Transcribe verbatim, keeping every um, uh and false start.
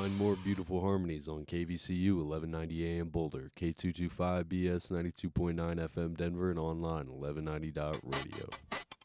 Find more beautiful harmonies on K V C U eleven ninety A M Boulder, K two twenty-five B S ninety-two point nine F M Denver, and online eleven ninety dot radio.